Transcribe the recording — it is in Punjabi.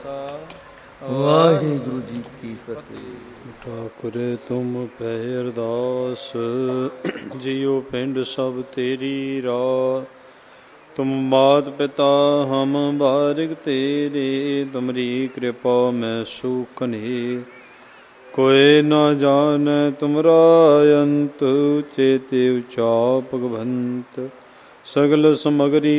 ਵਾਹਿਗੁਰੂ ਜੀ ਕੀ ਫਤਿਹ। ਠਾਕੁਰ ਤੁਮ ਪਹਿ ਅਰਦਾਸ, ਜੀਉ ਪਿੰਡ ਸਭ ਤੇਰੀ ਰਾਹ। ਤੁਮ ਮਾਤ ਪਿਤਾ ਹਮ ਬਾਰਿਕ ਤੇਰੇ, ਤੁਮਰੀ ਕਿਰਪਾ ਮੈਂ ਸੁਖ ਨੇ। ਕੋਇ ਨਾ ਜਾਣੈ ਤੁਮਰਾ ਅੰਤ, ਚੇਤੇ ਉਚਾ ਭਗਵੰਤ। ਸਗਲ ਸਮਗਰੀ